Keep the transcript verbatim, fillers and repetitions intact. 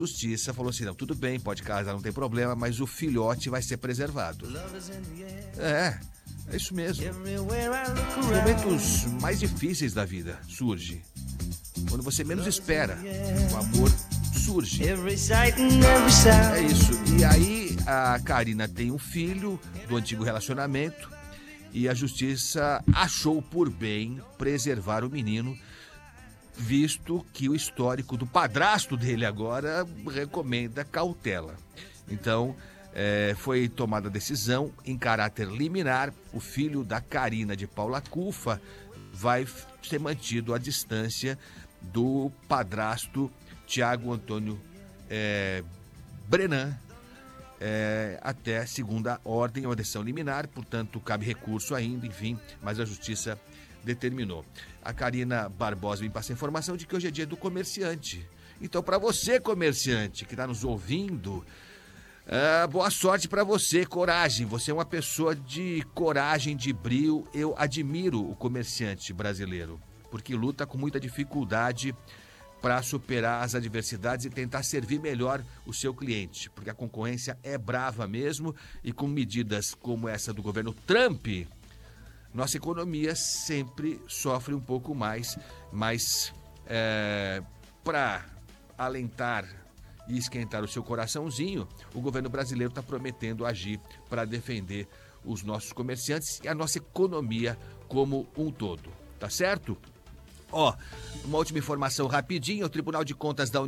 Justiça falou assim, não, tudo bem, pode casar, não tem problema, mas o filhote vai ser preservado. É, é isso mesmo. Os momentos mais difíceis da vida surgem quando você menos espera. O amor surge. É isso. E aí a Karina tem um filho do antigo relacionamento e a justiça achou por bem preservar o menino, visto que o histórico do padrasto dele agora recomenda cautela. Então, é, foi tomada a decisão em caráter liminar. O filho da Karina de Paula Cufa vai ser mantido à distância do padrasto Tiago Antônio é, Brenan, é, até segunda ordem, uma decisão liminar, portanto, cabe recurso ainda, enfim, mas a justiça determinou. A Karina Barbosa me passa a informação de que hoje é dia do comerciante. Então, para você, comerciante, que está nos ouvindo, uh, boa sorte para você, coragem. Você é uma pessoa de coragem, de brio. Eu admiro o comerciante brasileiro, porque luta com muita dificuldade para superar as adversidades e tentar servir melhor o seu cliente, porque a concorrência é brava mesmo, e com medidas como essa do governo Trump, nossa economia sempre sofre um pouco mais, mas é, para alentar e esquentar o seu coraçãozinho, o governo brasileiro está prometendo agir para defender os nossos comerciantes e a nossa economia como um todo, tá certo? Ó, uma última informação rapidinho, o Tribunal de Contas da União